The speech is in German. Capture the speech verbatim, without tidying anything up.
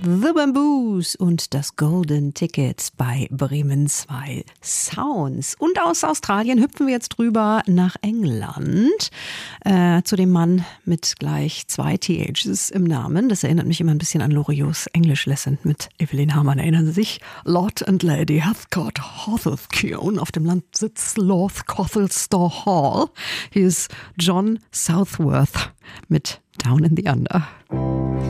The Bamboos und das Golden Ticket bei Bremen zwei Sounds. Und aus Australien hüpfen wir jetzt drüber nach England äh, zu dem Mann mit gleich zwei T Hs im Namen. Das erinnert mich immer ein bisschen an Loriots English Lesson mit Evelyn Hamann. Erinnern Sie sich? Lord and Lady Heathcote Hawthorne. Auf dem Landsitz Lord Cothelstone Hall. Hier ist John Southworth mit Down in the Under.